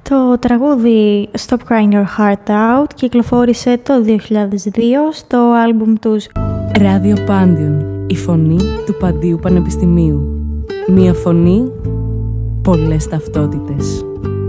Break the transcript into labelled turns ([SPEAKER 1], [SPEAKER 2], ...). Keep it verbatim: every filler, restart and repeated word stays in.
[SPEAKER 1] Το τραγούδι Stop Crying Your Heart Out κυκλοφόρησε το δύο χιλιάδες δύο στο άλμπουμ τους
[SPEAKER 2] Ράδιο Πάντιον, η φωνή του Παντίου Πανεπιστημίου. Μία φωνή, πολλές ταυτότητες.